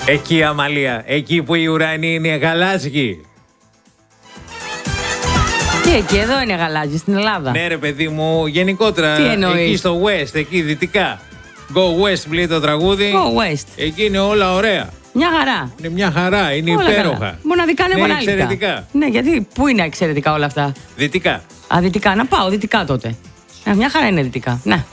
Εκεί, Αμαλία, εκεί που η ουρανή είναι γαλάζιοι. Τι εκεί, εδώ είναι γαλάζι, στην Ελλάδα. Ναι, ρε παιδί μου, γενικότερα. Τι εννοείς? Εκεί στο West, εκεί δυτικά. Go West λέει το τραγούδι. Go West. Εκεί είναι όλα ωραία. Μια χαρά. Είναι μια χαρά, είναι Όλα υπέροχα. καλά. Μοναδικά είναι Ναι, επανάληπτα. εξαιρετικά. Ναι, γιατί πού είναι εξαιρετικά όλα αυτά. Δυτικά. Α, δυτικά. Να πάω δυτικά τότε. Μια χαρά είναι δυτικά. Ναι.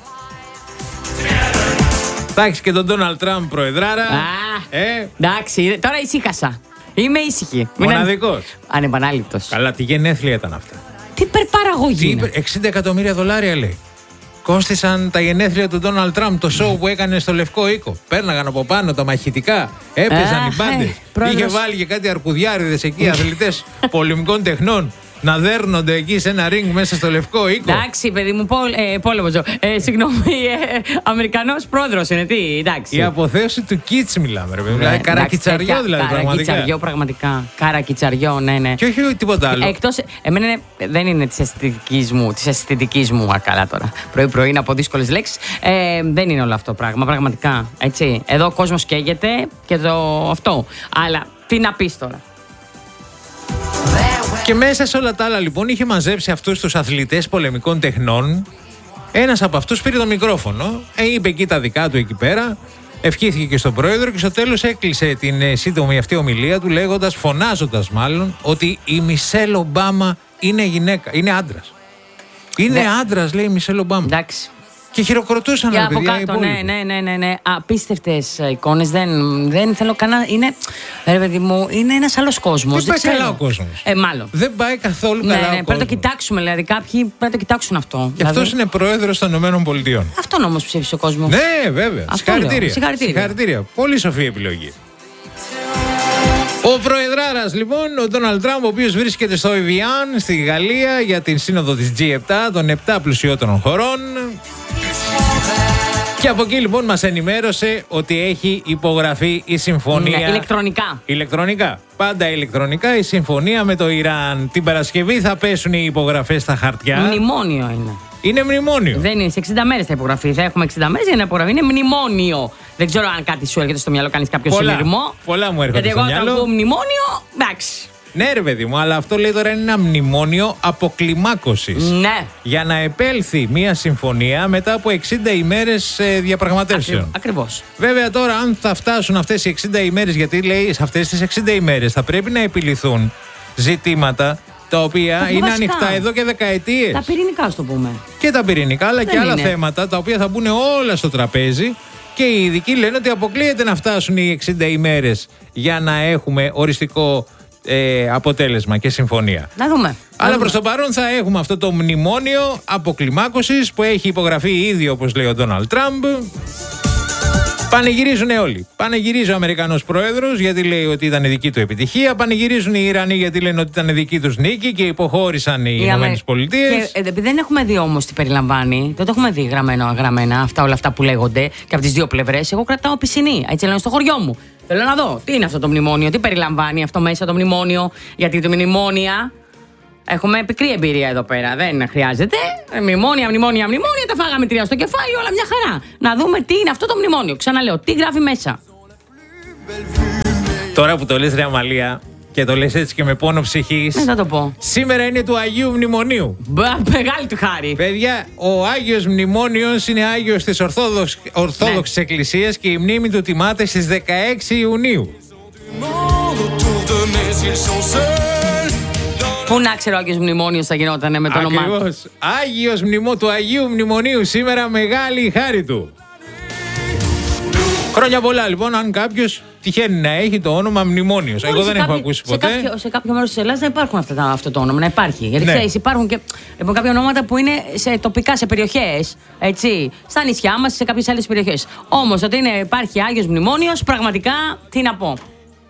Θα έχεις και τον Ντόναλντ Τραμπ προεδράρα. Εντάξει, τώρα ησύχασα. Είμαι ήσυχη. Μοναδικός. Ανεπανάληπτος. Καλά, τι γενέθλια ήταν αυτά. Τι υπερπαραγωγή είναι. 60 εκατομμύρια δολάρια λέει. Κόστησαν τα γενέθλια του Ντόναλντ Τραμπ, το σοου που έκανε στο Λευκό Οίκο. Πέρναγαν από πάνω τα μαχητικά, έπαιζαν οι μπάντες. Είχε βάλει και κάτι αρκουδιάριδες εκεί, αθλητές πολεμικών τεχνών, να δέρνονται εκεί σε ένα ring μέσα στο Λευκό Οίκο. Εντάξει, παιδί μου, πόλεμο Τζο. Συγγνώμη, Αμερικανός πρόεδρος είναι, τι, εντάξει. Η αποθέωση του Κίτς μιλάμε, ρε παιδί. Δηλαδή, καρακιτσαριό δηλαδή, πραγματικά. Καρακιτσαριό, πραγματικά. Καρακιτσαριό, ναι. Και όχι τίποτα άλλο. Εκτός, εμένα δεν είναι της αισθητικής μου, καλά τώρα. Πρωί-πρωί είναι από δύσκολες λέξεις. Δεν είναι όλο αυτό πράγμα, πραγματικά. Έτσι. Εδώ ο κόσμος καίγεται και αυτό. Αλλά τι να πεις τώρα. Και μέσα σε όλα τα άλλα λοιπόν είχε μαζέψει αυτούς τους αθλητές πολεμικών τεχνών. Ένας από αυτούς πήρε το μικρόφωνο, είπε εκεί τα δικά του εκεί πέρα, ευχήθηκε και στον πρόεδρο και στο τέλος έκλεισε την σύντομη αυτή ομιλία του λέγοντας, φωνάζοντας μάλλον, ότι η Μισελ Ομπάμα είναι γυναίκα, είναι άντρας. Είναι άντρας, λέει η Μισελ Ομπάμα. Εντάξει. Και χειροκροτούσαν και ρε από παιδιά, κάτω, ναι. Απίστευτες εικόνες. Δεν θέλω κανένα. Είναι, ρε παιδί μου, είναι ένας άλλος κόσμος. Δεν πάει καλά ο κόσμος. Μάλλον. Δεν πάει καθόλου καλά ο κόσμος. Πρέπει να το κοιτάξουμε, δηλαδή. Κάποιοι πρέπει να το κοιτάξουν αυτό. Και δηλαδή... αυτός είναι πρόεδρος των ΗΠΑ. Αυτόν όμως ψήφισε ο κόσμος. Ναι, βέβαια. Συγχαρητήρια. Πολύ σοφή επιλογή. Ο προεδράρας λοιπόν, ο Ντόναλντ Τραμπ, ο οποίος βρίσκεται στο Evian στη Γαλλία για την σύνοδο της G7 των 7 πλουσιότερων χωρών. Και από εκεί λοιπόν μας ενημέρωσε ότι έχει υπογραφεί η συμφωνία. Ναι, ηλεκτρονικά. Ηλεκτρονικά. Πάντα ηλεκτρονικά η συμφωνία με το Ιράν. Την Παρασκευή θα πέσουν οι υπογραφές στα χαρτιά. Μνημόνιο είναι. Είναι μνημόνιο. Δεν είναι. Σε 60 μέρες θα υπογραφεί. Θα έχουμε 60 μέρες για να υπογραφεί. Είναι μνημόνιο. Δεν ξέρω αν κάτι σου έρχεται στο μυαλό, κάνεις κάποιο συνειρμό. Πολλά μου έρχονται στο μυαλό. Γιατί εγώ όταν πω μνημόνιο, εντάξει. Ναι, ρε παιδί μου, αλλά αυτό λέει τώρα είναι ένα μνημόνιο αποκλιμάκωσης. Ναι. Για να επέλθει μια συμφωνία μετά από 60 ημέρες διαπραγματεύσεων. Ακριβώς. Βέβαια τώρα, αν θα φτάσουν αυτές οι 60 ημέρες, γιατί λέει σε αυτές τις 60 ημέρες θα πρέπει να επιληθούν ζητήματα τα οποία είναι ανοιχτά εδώ και δεκαετίες. Τα πυρηνικά, ας το πούμε. Και τα πυρηνικά, αλλά και άλλα θέματα τα οποία θα μπουν όλα στο τραπέζι. Και οι ειδικοί λένε ότι αποκλείεται να φτάσουν οι 60 ημέρες για να έχουμε οριστικό αποτέλεσμα και συμφωνία. Να δούμε. Αλλά προς το παρόν θα έχουμε αυτό το μνημόνιο αποκλιμάκωσης που έχει υπογραφεί ήδη, όπως λέει ο Ντόναλντ Τραμπ. Πανηγυρίζουν όλοι. Πανηγυρίζει ο Αμερικανός πρόεδρος γιατί λέει ότι ήταν δική του επιτυχία. Πανηγυρίζουν οι Ιρανοί γιατί λένε ότι ήταν δική τους νίκη και υποχώρησαν οι Ηνωμένες Πολιτείες. Επειδή δεν έχουμε δει όμως τι περιλαμβάνει, δεν το έχουμε δει γραμμένα όλα αυτά που λέγονται και από τις δύο πλευρές. Εγώ κρατάω πισινή. Έτσι λένε στο χωριό μου. Θέλω να δω τι είναι αυτό το μνημόνιο, τι περιλαμβάνει αυτό μέσα το μνημόνιο. Γιατί το μνημόνια. Έχουμε πικρή εμπειρία εδώ πέρα. Δεν χρειάζεται. Μνημόνια, τα φάγαμε 3 στο κεφάλι, όλα μια χαρά. Να δούμε τι είναι αυτό το μνημόνιο. Ξαναλέω, τι γράφει μέσα. Τώρα που το λες, ρε Αμαλία, και το λες έτσι και με πόνο ψυχής. Θα το πω. Σήμερα είναι του Αγίου Μνημονίου. Μεγάλη του χάρη. Παιδιά, ο Άγιος Μνημόνιος είναι Άγιος της Ορθόδοξης Εκκλησίας και η μνήμη του τιμάται στις 16 Ιουνίου. Πού να ξέρω ο Άγιος Μνημόνιος θα γινότανε με το όνομά του. Ακριβώς. Άγιος του Αγίου Μνημονίου. Σήμερα μεγάλη η χάρη του. Χρόνια πολλά λοιπόν, αν κάποιος τυχαίνει να έχει το όνομα Μνημόνιος. Εγώ δεν έχω ακούσει ποτέ. Σε κάποιο μέρος της Ελλάδας δεν υπάρχουν αυτό το όνομα, να υπάρχει. Γιατί ξέρεις, υπάρχουν και κάποια ονόματα που είναι τοπικά, σε περιοχές. Έτσι, στα νησιά μας, σε κάποιες άλλες περιοχές. Όμως ότι υπάρχει Άγιος Μνημόνιος, πραγματικά τι να πω.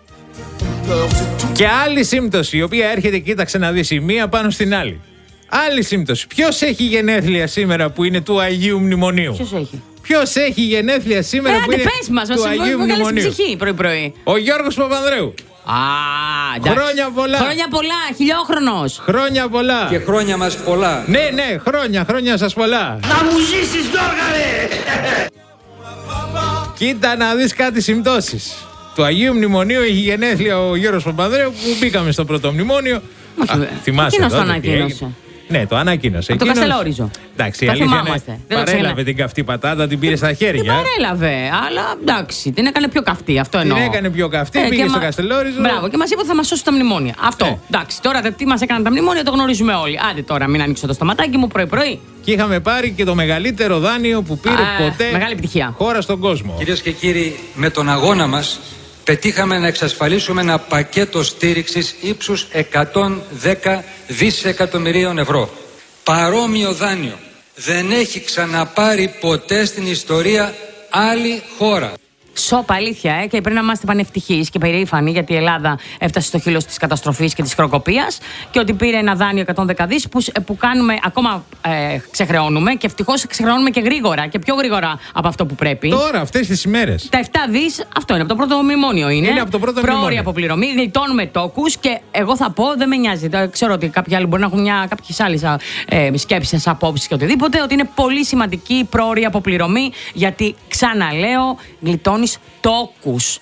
Και άλλη σύμπτωση, η οποία έρχεται, κοίταξε να δεις, η μία πάνω στην άλλη. Άλλη σύμπτωση. Ποιος έχει γενέθλια σήμερα που είναι του Αγίου Μνημονίου? Ποιος έχει γενέθλια σήμερα που είναι του Αγίου Μνημονίου? Ψυχή πρωί-πρωί. Ο Γιώργος Παπανδρέου. Χρόνια πολλά. Χρόνια πολλά, χιλιόχρονος. Χρόνια πολλά. Και χρόνια μας πολλά. Ναι, χρόνια σας πολλά. Να μου ζήσεις, Γιώργαρε. Κοίτα να δεις κάτι συμπτώσεις. του Αγίου Μνημονίου. Έχει γενέθλια ο Γιώργος Παπανδρέου που μπήκαμε στο πρώτο μνημόνιο. Θυμάσαι. Εκείνος το ανακοίνωσε. Ναι, το ανακοίνωσε. Το Καστελόριζο. Εντάξει, η αλήθεια είναι, παρέλαβε την καυτή πατάτα, την πήρε στα χέρια. Την παρέλαβε, αλλά εντάξει, την έκανε πιο καυτή. Αυτό εννοώ. Την έκανε πιο καυτή, πήγε στο Καστελόριζο. Μπράβο, και μας είπε ότι θα μας σώσει τα μνημόνια. Αυτό. Εντάξει, τώρα τι μας έκαναν τα μνημόνια το γνωρίζουμε όλοι. Άντε τώρα, μην ανοίξω το σταματάκι μου πρωί-πρωί. Και είχαμε πάρει και το μεγαλύτερο δάνειο που πήρε ποτέ χώρα στον κόσμο. Κυρίες και κύριοι, με τον αγώνα μας πετύχαμε να εξασφαλίσουμε ένα πακέτο στήριξης ύψους 110 δισεκατομμυρίων ευρώ. Παρόμοιο δάνειο δεν έχει ξαναπάρει ποτέ στην ιστορία άλλη χώρα. Σοπ, αλήθεια, και πρέπει να είμαστε πανευτυχείς και περήφανοι γιατί η Ελλάδα έφτασε στο χείλος της καταστροφής και της χρεοκοπίας και ότι πήρε ένα δάνειο 110 δις που κάνουμε ακόμα ξεχρεώνουμε και ευτυχώς ξεχρεώνουμε και γρήγορα και πιο γρήγορα από αυτό που πρέπει. Τώρα, αυτές τις ημέρες. Τα 7 δις, αυτό είναι από το πρώτο μνημόνιο. Είναι από το πρώτο πρόωρη αποπληρωμή, γλιτώνουμε τόκους και εγώ θα πω, δεν με νοιάζει. Ξέρω ότι κάποιοι άλλοι μπορεί να έχουν κάποιες άλλες σκέψεις, απόψεις και οτιδήποτε, ότι είναι πολύ σημαντική η πρόωρη αποπληρωμή γιατί ξαναλέω, γλιτώνει τόκους.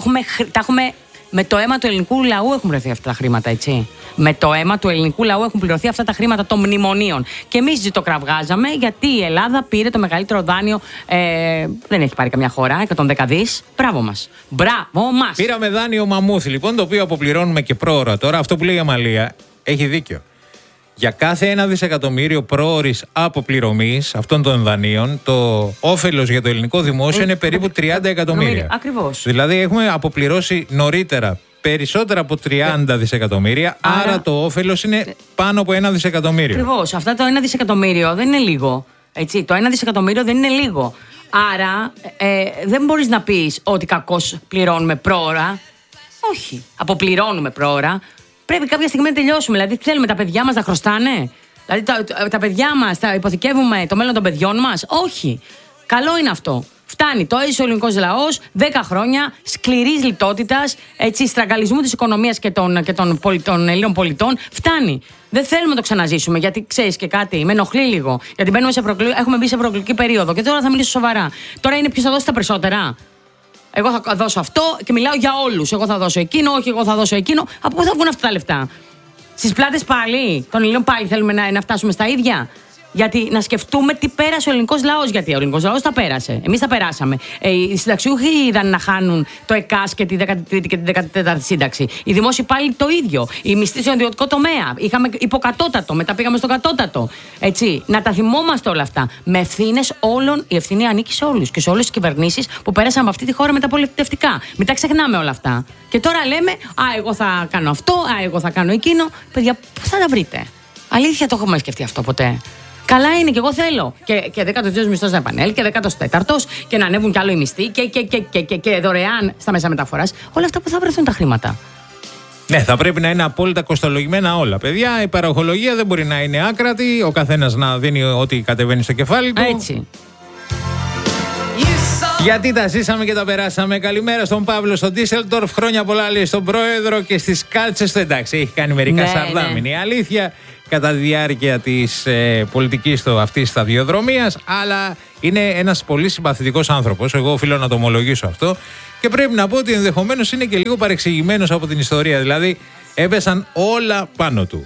Με το αίμα του ελληνικού λαού έχουν πληρωθεί αυτά τα χρήματα, έτσι. Με το αίμα του ελληνικού λαού έχουν πληρωθεί αυτά τα χρήματα των μνημονίων. Και εμείς ζητοκραυγάζαμε γιατί η Ελλάδα πήρε το μεγαλύτερο δάνειο. Δεν έχει πάρει καμιά χώρα, 110 δις. Μπράβο μας. Μπράβο μας. Πήραμε δάνειο μαμούθ, λοιπόν, το οποίο αποπληρώνουμε και πρόωρα. Τώρα, αυτό που λέει η Αμαλία έχει δίκιο. Για κάθε 1 δισεκατομμύριο πρόωρης αποπληρωμής αυτών των δανείων, το όφελος για το ελληνικό δημόσιο είναι περίπου 30 εκατομμύρια. Ακριβώς. Δηλαδή έχουμε αποπληρώσει νωρίτερα περισσότερα από 30 δισεκατομμύρια, άρα το όφελος είναι πάνω από 1 δισεκατομμύριο. Ακριβώς. Αυτά το 1 δισεκατομμύριο δεν είναι λίγο. Έτσι, το 1 δισεκατομμύριο δεν είναι λίγο. Άρα δεν μπορείς να πεις ότι κακώς πληρώνουμε πρόωρα. Όχι. Αποπληρώνουμε πρόωρα. Πρέπει κάποια στιγμή να τελειώσουμε. Δηλαδή, θέλουμε τα παιδιά μας να χρωστάνε. Δηλαδή, τα παιδιά μας, τα υποθηκεύουμε το μέλλον των παιδιών μας. Όχι. Καλό είναι αυτό. Φτάνει. Το έζησε ο ελληνικός λαός 10 χρόνια σκληρής λιτότητας, στραγγαλισμού της οικονομίας και των Ελλήνων πολιτών. Φτάνει. Δεν θέλουμε να το ξαναζήσουμε. Γιατί ξέρεις και κάτι, με ενοχλεί λίγο. Γιατί έχουμε μπει σε προεκλογική περίοδο. Και τώρα θα μιλήσω σοβαρά. Τώρα είναι ποιος θα δώσει τα περισσότερα. Εγώ θα δώσω αυτό και μιλάω για όλους. Εγώ θα δώσω εκείνο, όχι εγώ θα δώσω εκείνο. Από πού θα βγουν αυτά τα λεφτά? Στις πλάτες πάλι των Ελλήνων πάλι θέλουμε να φτάσουμε στα ίδια? Γιατί να σκεφτούμε τι πέρασε ο ελληνικός λαός. Γιατί ο ελληνικός λαός τα πέρασε. Εμείς τα περάσαμε. Οι συνταξιούχοι είδαν να χάνουν το ΕΚΑΣ και τη 13η και τη 14η σύνταξη. Οι δημόσιοι πάλι το ίδιο. Οι μισθοί στον ιδιωτικό τομέα. Είχαμε υποκατώτατο, μετά πήγαμε στο κατώτατο. Έτσι. Να τα θυμόμαστε όλα αυτά. Με ευθύνες όλων, η ευθύνη ανήκει σε όλους και σε όλες τις κυβερνήσεις που πέρασαν από αυτή τη χώρα μεταπολιτευτικά. Μην τα ξεχνάμε όλα αυτά. Και τώρα λέμε, εγώ θα κάνω αυτό, εγώ θα κάνω εκείνο. Παιδιά, πού θα τα βρείτε? Αλήθεια, το έχουμε σκεφτεί αυτό ποτέ? Καλά είναι και εγώ θέλω. Και 12ο μισθός να επανέλθει και 14ος και να ανέβουν κι άλλο οι μισθοί και δωρεάν στα μέσα μεταφοράς. Όλα αυτά που θα βρεθούν τα χρήματα. Ναι, θα πρέπει να είναι απόλυτα κοστολογημένα όλα. Παιδιά, η παροχολογία δεν μπορεί να είναι άκρατη. Ο καθένας να δίνει ό,τι κατεβαίνει στο κεφάλι του. Έτσι. Γιατί τα ζήσαμε και τα περάσαμε. Καλημέρα στον Παύλο, στον Ντίσελντορφ. Χρόνια πολλά, λέει, στον πρόεδρο και στις κάλτσες του. Εντάξει, έχει κάνει μερικά σαρδάμινη. Ναι. Αλήθεια, κατά τη διάρκεια της πολιτικής του αυτής σταδιοδρομίας. Αλλά είναι ένας πολύ συμπαθητικός άνθρωπος. Εγώ οφείλω να το ομολογήσω αυτό. Και πρέπει να πω ότι ενδεχομένως είναι και λίγο παρεξηγημένος από την ιστορία. Δηλαδή, έπεσαν όλα πάνω του.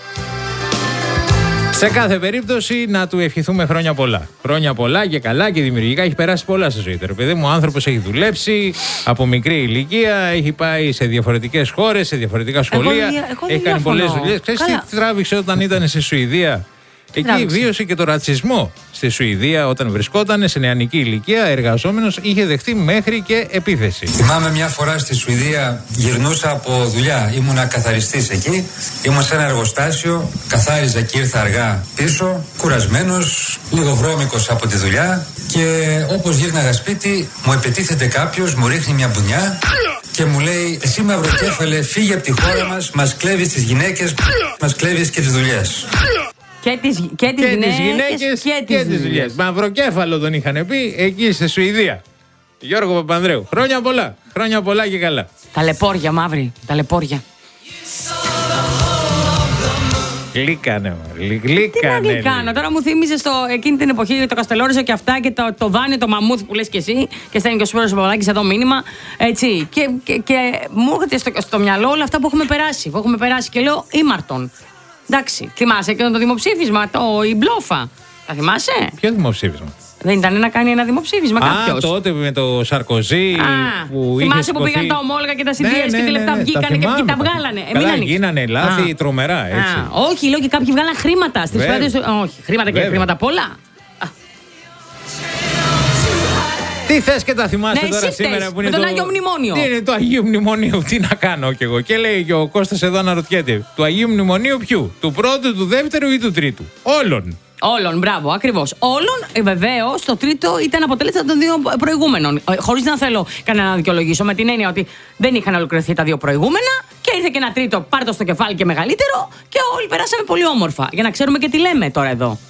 Σε κάθε περίπτωση, να του ευχηθούμε χρόνια πολλά. Χρόνια πολλά και καλά και δημιουργικά. Έχει περάσει πολλά στη ζωή του. Παιδί μου, ο άνθρωπος έχει δουλέψει από μικρή ηλικία, έχει πάει σε διαφορετικές χώρες, σε διαφορετικά σχολεία. Έχει κάνει πολλές δουλειές. Ξέρεις τι τράβηξε όταν ήταν στη Σουηδία? Εκεί βίωσε και το ρατσισμό στη Σουηδία όταν βρισκόταν σε νεανική ηλικία, εργαζόμενος, είχε δεχτεί μέχρι και επίθεση. Θυμάμαι μια φορά στη Σουηδία, γυρνούσα από δουλειά, ήμουνα καθαριστής εκεί, ήμουν σε ένα εργοστάσιο, καθάριζα και ήρθα αργά πίσω, κουρασμένος, λίγο βρώμικος από τη δουλειά και όπως γύρναγα σπίτι μου επιτίθεται κάποιος, μου ρίχνει μια μπουνιά και μου λέει, εσύ μαυροκέφαλε, φύγε από τη χώρα μας κλέβεις τις γυναίκες, μας κλέβεις και τις δουλειές. Και τις γυναίκες και τις δουλειές. Μαυροκέφαλο τον είχαν πει εκεί στη Σουηδία. Γιώργο Παπανδρέου. Χρόνια πολλά. Χρόνια πολλά και καλά. Ταλαιπώρια, Μαύρη. Ταλαιπώρια. Γλύκανε. Τι να γλυκάνω, τώρα μου θύμιζε εκείνη την εποχή το Καστελόριζο και αυτά και το δάνειο, το μαμούθ που λες και εσύ και στέλνει και ο Σπύρος Παπαδάκης εδώ μήνυμα. Έτσι. Και μου έρχεται στο μυαλό όλα αυτά που έχουμε περάσει. Και λέω ήμαρτον. Εντάξει, θυμάσαι και το δημοψήφισμα, η μπλόφα. Τα θυμάσαι? Ποιο δημοψήφισμα? Δεν ήταν να κάνει ένα δημοψήφισμα κάποιος? Τότε με το Σαρκοζή που θυμάσαι που πήγαν τα ομόλογα και τα συντήρες και τι λεφτά βγήκανε και τα βγάλανε. Καλά, γίνανε λάθη τρομερά, έτσι. Όχι, λέω και κάποιοι βγάλαν χρήματα στις πλάτες. Όχι, χρήματα και χρήματα πολλά. Τι θες και τα θυμάσαι τώρα σήμερα που είναι το Αγίο Μνημόνιο? Τι είναι το Αγίου Μνημονίου, τι να κάνω κι εγώ? Και λέει και ο Κώστας εδώ αναρωτιέται, του Αγίου Μνημονίου ποιου? Του πρώτου, του δεύτερου ή του τρίτου? Όλων, μπράβο, ακριβώς. Όλων, βεβαίως, το τρίτο ήταν αποτέλεσμα των δύο προηγούμενων. Χωρίς να θέλω κανένα να δικαιολογήσω, με την έννοια ότι δεν είχαν ολοκληρωθεί τα δύο προηγούμενα και ήρθε και ένα τρίτο, πάρτο στο κεφάλι και μεγαλύτερο και όλοι περάσαμε πολύ όμορφα. Για να ξέρουμε και τι λέμε τώρα εδώ.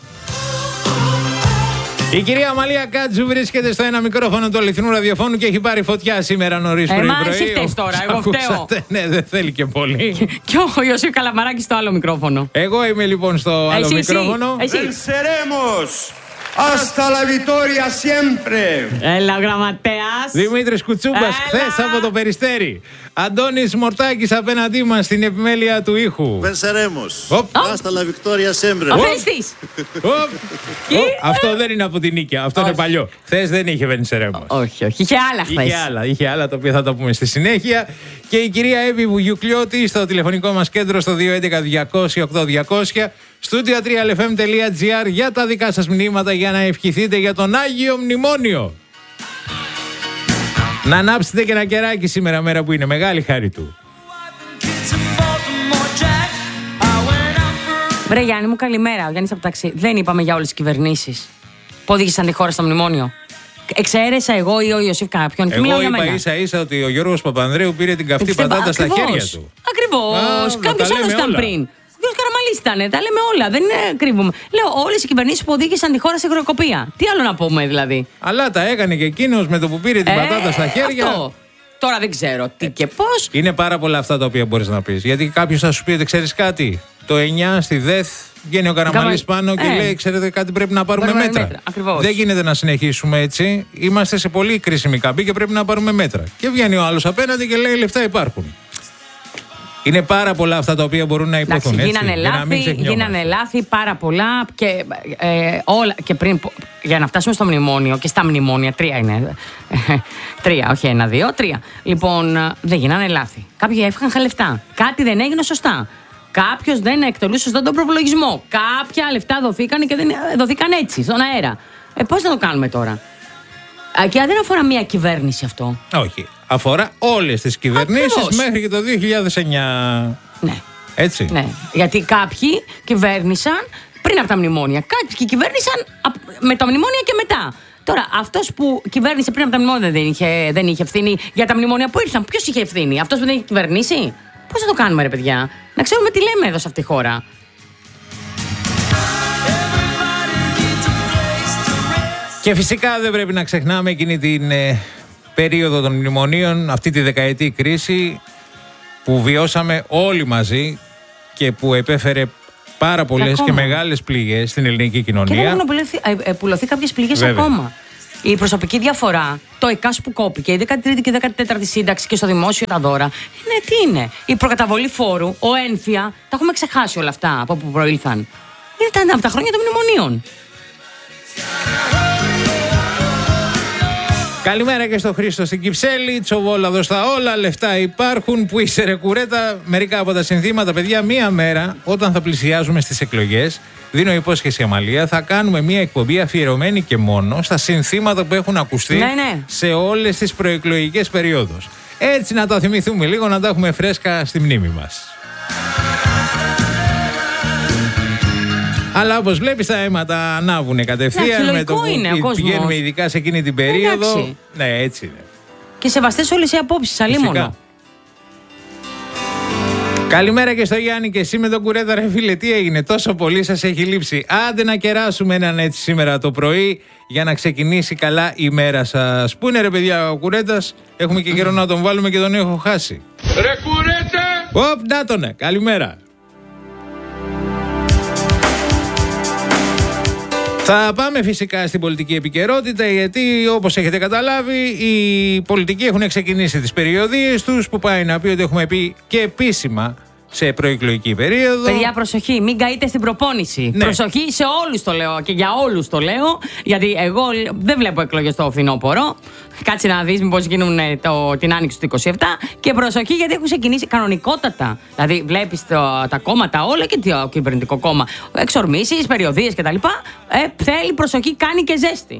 Η κυρία Αμαλία Κάτσου βρίσκεται στο ένα μικρόφωνο του αληθινού ραδιοφώνου και έχει πάρει φωτιά σήμερα νωρίς πρωί. Εσύ φταίς τώρα, εγώ φταίω. Ναι, δεν θέλει και πολύ. Και ο Ιωσήφ Καλαμαράκης στο άλλο μικρόφωνο. Εγώ είμαι λοιπόν στο άλλο μικρόφωνο. Venceremos. Hasta la victoria siempre. Έλα, ο γραμματέας. Δημήτρης Κουτσούμπας, χθες από το Περιστέρι. Αντώνης Μορτάκης απέναντί μας στην επιμέλεια του ήχου. Venceremos. Hasta la victoria siempre. Αφέστης. Αυτό δεν είναι από την Νίκαια, αυτό είναι παλιό. Χθες δεν είχε Venceremos. Όχι, είχε άλλα χθες. Είχε άλλα, τα οποία θα τα πούμε στη συνέχεια. Και η κυρία Εύη Βουγιουκλιώτη στο τηλεφωνικό μας κέντρο στο 211-200-8200. Studio 3lfm.gr για τα δικά σας μηνύματα για να ευχηθείτε για τον Άγιο Μνημόνιο. Να ανάψετε και ένα κεράκι σήμερα, μέρα που είναι μεγάλη χάρη του. Βρε Γιάννη μου, καλημέρα. Ο Γιάννης από ταξί. Δεν είπαμε για όλες τις κυβερνήσεις που οδήγησαν τη χώρα στο μνημόνιο. Εξαίρεσα εγώ ή ο Ιωσήφ κάποιον? Εγώ είπα ίσα-ίσα ότι ο Γιώργος Παπανδρέου πήρε την καυτή πατάτα στα χέρια του. Ακριβώς. Κάποιος άλλος ήταν πριν. Ο Καραμαλής ήταν, τα λέμε όλα, δεν κρύβουμε. Λέω όλες οι κυβερνήσεις που οδήγησαν τη χώρα σε χρεοκοπία. Τι άλλο να πούμε δηλαδή? Αλλά τα έκανε και εκείνος με το που πήρε την πατάτα στα χέρια. Αυτό. Τώρα δεν ξέρω τι και πώς. Είναι πάρα πολλά αυτά τα οποία μπορείς να πεις. Γιατί κάποιος θα σου πει ότι ξέρεις κάτι. Το 9 στη ΔΕΘ βγαίνει ο Καραμαλής πάνω και λέει: ξέρετε κάτι, πρέπει να πάρουμε μέτρα. Δεν γίνεται να συνεχίσουμε έτσι. Είμαστε σε πολύ κρίσιμη καμπή και πρέπει να πάρουμε μέτρα. Και βγαίνει ο άλλος απέναντι και λέει: λεφτά υπάρχουν. Είναι πάρα πολλά αυτά τα οποία μπορούν να υποθούν. Γίνανε λάθη πάρα πολλά όλα. Και πριν, για να φτάσουμε στο μνημόνιο και στα μνημόνια, 3 είναι. 3, όχι 1, 2, 3. Λοιπόν, δεν γίνανε λάθη. Κάποιοι έφυγαν λεφτά. Κάτι δεν έγινε σωστά. Κάποιος δεν εκτελούσε σωστά τον προπολογισμό. Κάποια λεφτά δοθήκαν και δεν δοθήκαν έτσι, στον αέρα. Πώς θα το κάνουμε τώρα? Και δεν αφορά μία κυβέρνηση αυτό. Όχι. Αφορά όλες τις κυβερνήσεις μέχρι και το 2009. Ναι. Έτσι. Ναι. Γιατί κάποιοι κυβέρνησαν πριν από τα μνημόνια. Κάποιοι κυβέρνησαν με τα μνημόνια και μετά. Τώρα, αυτός που κυβέρνησε πριν από τα μνημόνια δεν είχε ευθύνη για τα μνημόνια που ήρθαν. Ποιος είχε ευθύνη? Αυτός που δεν είχε κυβερνήσει? Πώς θα το κάνουμε, ρε παιδιά? Να ξέρουμε τι λέμε εδώ σε αυτή τη χώρα. Και φυσικά δεν πρέπει να ξεχνάμε εκείνη την περίοδο των μνημονίων, αυτή τη δεκαετή κρίση που βιώσαμε όλοι μαζί και που επέφερε πάρα πολλές και μεγάλες πληγές στην ελληνική κοινωνία. Και δεν έχουν πουλωθεί κάποιες πληγές ακόμα. Η προσωπική διαφορά, το ΕΚΑΣ που κόπηκε, η 13η και η 14η σύνταξη και στο δημόσιο τα δώρα, τι είναι? Η προκαταβολή φόρου, ο ένφια, τα έχουμε ξεχάσει όλα αυτά από που προήλθαν. Ήταν από τα χρόνια των μνημονίων. Καλημέρα και στο Χρήστο στην Κυψέλη. Τσοβόλαδο στα όλα. Λεφτά υπάρχουν. Που είσαι, ρε κουρέτα? Μερικά από τα συνθήματα, παιδιά. Μία μέρα, όταν θα πλησιάζουμε στις εκλογές, δίνω υπόσχεση Αμαλία, θα κάνουμε μία εκπομπή αφιερωμένη και μόνο στα συνθήματα που έχουν ακουστεί σε όλες τις προεκλογικές περιόδους. Έτσι να τα θυμηθούμε λίγο, να τα έχουμε φρέσκα στη μνήμη μας. Αλλά όπως βλέπεις τα αίματα ανάβουνε κατευθείαν με το που πηγαίνουμε ειδικά σε εκείνη την περίοδο. Εντάξει. Ναι, έτσι είναι. Και σεβαστές όλες οι απόψεις, αλίμονο. Καλημέρα και στο Γιάννη, και εσύ με τον Κουρέτα, ρε φίλε, τι έγινε? Τόσο πολύ σας έχει λείψει. Άντε να κεράσουμε έναν έτσι σήμερα το πρωί για να ξεκινήσει καλά η μέρα σας. Πού είναι, ρε παιδιά, ο Κουρέτας? Έχουμε και καιρό να τον βάλουμε και τον έχω χάσει. Ρε Κουρέτα! Να τον, καλημέρα. Θα πάμε φυσικά στην πολιτική επικαιρότητα, γιατί όπως έχετε καταλάβει οι πολιτικοί έχουν ξεκινήσει τις περιοδίες τους, που πάει να πει ότι έχουμε πει και επίσημα σε προεκλογική περίοδο. Παιδιά, προσοχή, μην καείτε στην προπόνηση. Ναι. Προσοχή σε όλους το λέω και για όλους το λέω, γιατί εγώ δεν βλέπω εκλογές το φθινόπωρο. Κάτσε να δεις μήπως γίνουν την άνοιξη του 27. Και προσοχή, γιατί έχουν ξεκινήσει κανονικότατα. Δηλαδή, βλέπεις τα κόμματα όλα και το κυβερνητικό κόμμα. Εξορμήσεις, περιοδίες κτλ. Θέλει προσοχή, κάνει και ζέστη.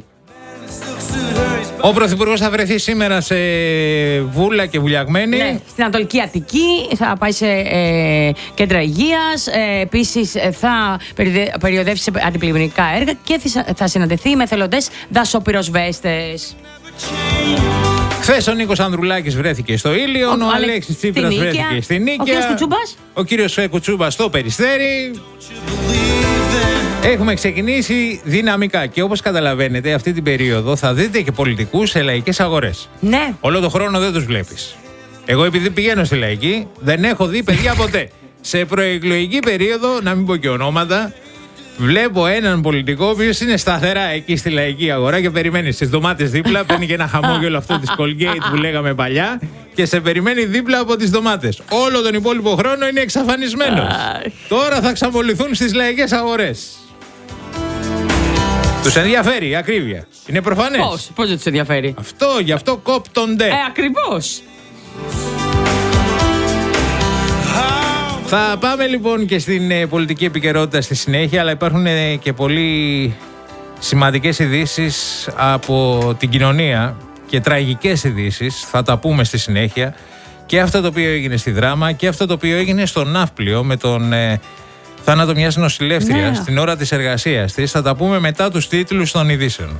Ο Πρωθυπουργός θα βρεθεί σήμερα σε Βούλα και Βουλιαγμένη. Ναι, στην Ανατολική Αττική, θα πάει σε κέντρα υγείας. Επίσης θα περιοδεύσει σε αντιπλημμυρικά έργα και θα συναντηθεί με εθελοντές δασοπυροσβέστες. Χθες ο Νίκος Ανδρουλάκης βρέθηκε στο Ήλιον, ο Αλέξης Τσίπρας βρέθηκε στη Νίκαια. Ο κύριος Κουτσούμπας. Ο κύριος Κουτσούμπας στο Περιστέρι. Έχουμε ξεκινήσει δυναμικά και όπως καταλαβαίνετε αυτή την περίοδο θα δείτε και πολιτικούς σε λαϊκές αγορές. Ναι. Όλο τον χρόνο δεν τους βλέπεις. Εγώ επειδή πηγαίνω στη λαϊκή δεν έχω δει παιδιά ποτέ. Σε προεκλογική περίοδο, να μην πω και ονόματα, βλέπω έναν πολιτικό ο οποίος είναι σταθερά εκεί στη λαϊκή αγορά και περιμένει στις ντομάτες δίπλα, παίρνει και ένα χαμόγελο αυτό της Colgate που λέγαμε παλιά και σε περιμένει δίπλα από τις ντομάτες. Όλο τον υπόλοιπο χρόνο είναι εξαφανισμένος. Τώρα θα ξαμολυθούν στις λαϊκές αγορές. Τους ενδιαφέρει η ακρίβεια. Είναι προφανές. Πώς δεν τους ενδιαφέρει? Γι' αυτό κόπτονται. Ακριβώς. Θα πάμε λοιπόν και στην πολιτική επικαιρότητα στη συνέχεια, αλλά υπάρχουν και πολύ σημαντικές ειδήσεις από την κοινωνία και τραγικές ειδήσεις. Θα τα πούμε στη συνέχεια. Και αυτό το οποίο έγινε στη Δράμα και αυτό το οποίο έγινε στο Ναύπλιο με τον θάνατο μιας νοσηλεύτριας στην ώρα της εργασίας της. Θα τα πούμε μετά τους τίτλους των ειδήσεων.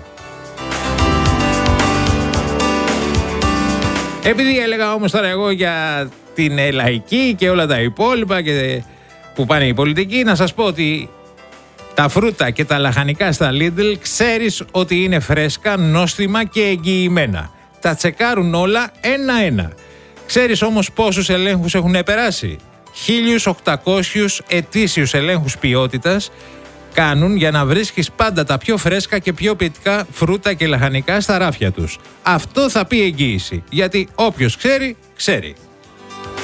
Επειδή έλεγα όμως τώρα εγώ για την λαϊκή και όλα τα υπόλοιπα και που πάνε οι πολιτικοί, να σας πω ότι τα φρούτα και τα λαχανικά στα Lidl ξέρεις ότι είναι φρέσκα, νόστιμα και εγγυημένα. Τα τσεκάρουν όλα ένα-ένα. Ξέρεις όμως πόσους ελέγχους έχουν περάσει? 1.800 ετήσιους ελέγχους ποιότητας κάνουν για να βρίσκεις πάντα τα πιο φρέσκα και πιο ποιοτικά φρούτα και λαχανικά στα ράφια τους. Αυτό θα πει εγγύηση, γιατί όποιος ξέρει, ξέρει.